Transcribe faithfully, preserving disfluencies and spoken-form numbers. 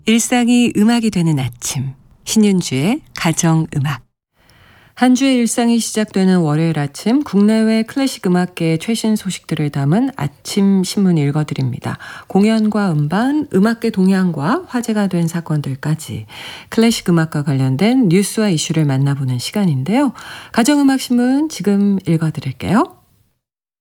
일상이 음악이 되는 아침, 신윤주의 가정음악. 한 주의 일상이 시작되는 월요일 아침, 국내외 클래식 음악계의 최신 소식들을 담은 아침 신문 읽어드립니다. 공연과 음반, 음악계 동향과 화제가 된 사건들까지 클래식 음악과 관련된 뉴스와 이슈를 만나보는 시간인데요. 가정음악 신문 지금 읽어드릴게요.